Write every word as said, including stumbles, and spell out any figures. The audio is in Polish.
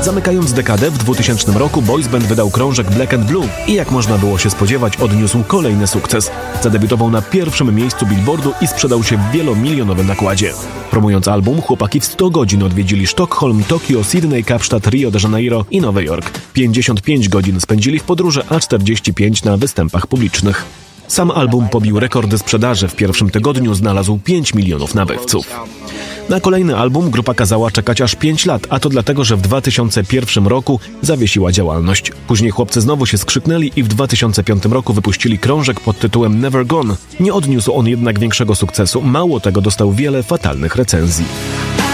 Zamykając dekadę, w dwutysięcznym roku boys band wydał krążek Black and Blue i jak można było się spodziewać, odniósł kolejny sukces. Zadebiutował na pierwszym miejscu Billboardu i sprzedał się w wielomilionowym nakładzie. Promując album, chłopaki w sto godzin odwiedzili Sztokholm, Tokio, Sydney, Kapsztad, Rio de Janeiro i Nowy Jork. pięćdziesiąt pięć godzin spędzili w podróży, a czterdzieści pięć na występach publicznych. Sam album pobił rekordy sprzedaży. W pierwszym tygodniu znalazł pięć milionów nabywców. Na kolejny album grupa kazała czekać aż pięć lat, a to dlatego, że w dwa tysiące pierwszym roku zawiesiła działalność. Później chłopcy znowu się skrzyknęli i w dwa tysiące piątym roku wypuścili krążek pod tytułem Never Gone. Nie odniósł on jednak większego sukcesu, mało tego, dostał wiele fatalnych recenzji.